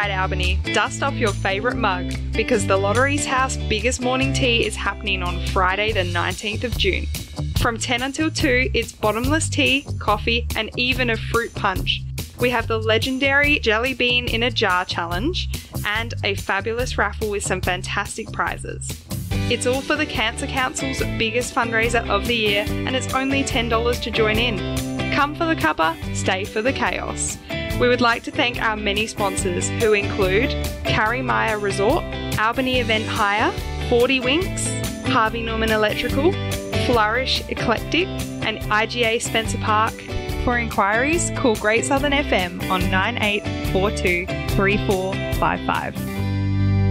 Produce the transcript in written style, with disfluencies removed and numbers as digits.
Alright Albany, dust off your favourite mug because the Lottery's House biggest morning tea is happening on Friday the 19th of June. From 10 until 2, it's bottomless tea, coffee and even a fruit punch. We have the legendary Jelly Bean in a Jar challenge and a fabulous raffle with some fantastic prizes. It's all for the Cancer Council's biggest fundraiser of the year and it's only $10 to join in. Come for the cuppa, stay for the chaos. We would like to thank our many sponsors who include Carrie Meyer Resort, Albany Event Hire, 40 Winks, Harvey Norman Electrical, Flourish Eclectic and IGA Spencer Park. For inquiries, call Great Southern FM on 9842 3455.